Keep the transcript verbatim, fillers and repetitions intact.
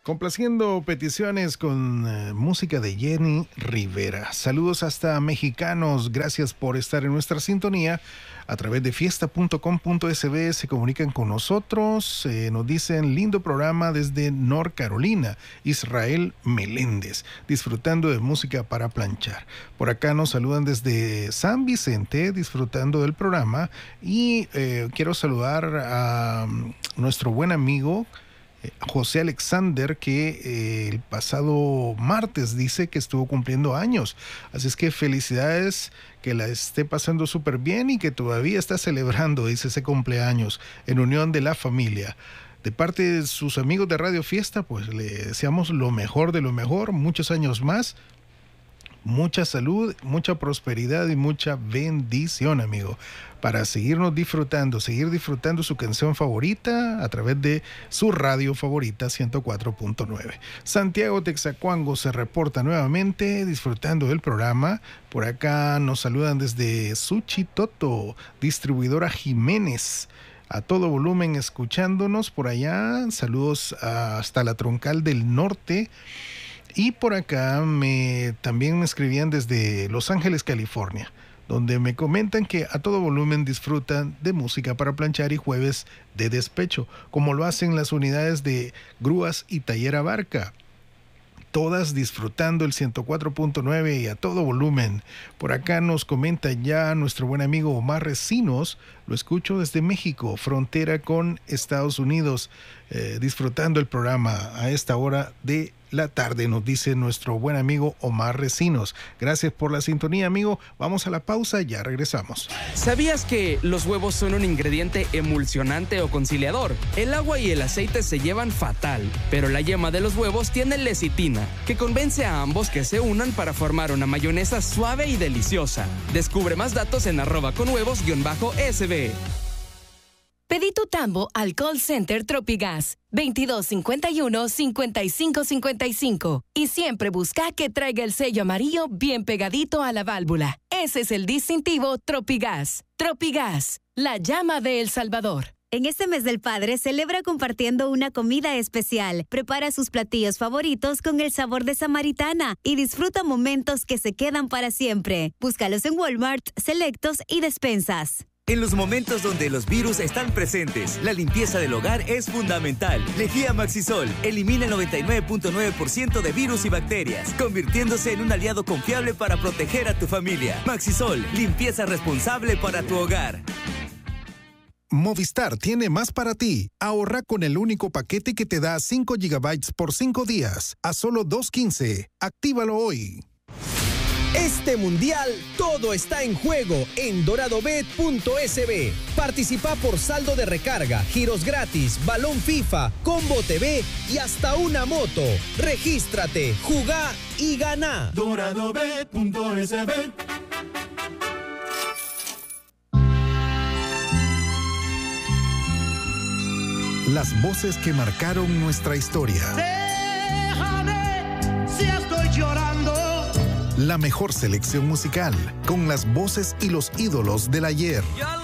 Complaciendo peticiones con uh, música de Jenny Rivera. Saludos hasta mexicanos, gracias por estar en nuestra sintonía. A través de fiesta punto com punto es be se comunican con nosotros, eh, nos dicen lindo programa desde North Carolina, Israel Meléndez, disfrutando de música para planchar. Por acá nos saludan desde San Vicente, disfrutando del programa, y eh, quiero saludar a um, nuestro buen amigo José Alexander, que eh, el pasado martes dice que estuvo cumpliendo años. Así es que felicidades, que la esté pasando súper bien y que todavía está celebrando, dice, ese cumpleaños en unión de la familia. De parte de sus amigos de Radio Fiesta, pues le deseamos lo mejor de lo mejor, muchos años más, mucha salud, mucha prosperidad y mucha bendición, amigo, para seguirnos disfrutando, seguir disfrutando su canción favorita a través de su radio favorita ciento cuatro punto nueve. Santiago Texacuango se reporta nuevamente disfrutando del programa. Por acá nos saludan desde Suchitoto, distribuidora Jiménez. A todo volumen escuchándonos por allá. Saludos hasta la Troncal del Norte. Y por acá me, también me escribían desde Los Ángeles, California, donde me comentan que a todo volumen disfrutan de música para planchar y jueves de despecho, como lo hacen las unidades de Grúas y Taller Abarca. Todas disfrutando el ciento cuatro punto nueve y a todo volumen. Por acá nos comenta ya nuestro buen amigo Omar Recinos, lo escucho desde México, frontera con Estados Unidos, eh, disfrutando el programa a esta hora de la tarde, nos dice nuestro buen amigo Omar Recinos. Gracias por la sintonía, amigo. Vamos a la pausa, ya regresamos. ¿Sabías que los huevos son un ingrediente emulsionante o conciliador? El agua y el aceite se llevan fatal, pero la yema de los huevos tiene lecitina, que convence a ambos que se unan para formar una mayonesa suave y deliciosa. Descubre más datos en arroba con huevos guión bajo S B. Pedí tu tambo al call center Tropigas veintidós cincuenta y uno, cincuenta y cinco cincuenta y cinco y siempre busca que traiga el sello amarillo bien pegadito a la válvula. Ese es el distintivo Tropigas. Tropigas, la llama de El Salvador. En este mes del padre, celebra compartiendo una comida especial. Prepara sus platillos favoritos con el sabor de Samaritana y disfruta momentos que se quedan para siempre. Búscalos en Walmart, Selectos y Despensas. En los momentos donde los virus están presentes, la limpieza del hogar es fundamental. Lejía Maxisol elimina el noventa y nueve punto nueve por ciento de virus y bacterias, convirtiéndose en un aliado confiable para proteger a tu familia. Maxisol, limpieza responsable para tu hogar. Movistar tiene más para ti. Ahorra con el único paquete que te da cinco gigabytes por cinco días a solo dos quince. Actívalo hoy. Este mundial, todo está en juego en doradobet punto es be. Participa por saldo de recarga, giros gratis, balón FIFA, combo T V y hasta una moto. Regístrate, jugá y gana. doradobet punto es be. Las voces que marcaron nuestra historia. Déjame si estoy llorando. La mejor selección musical, con las voces y los ídolos del ayer.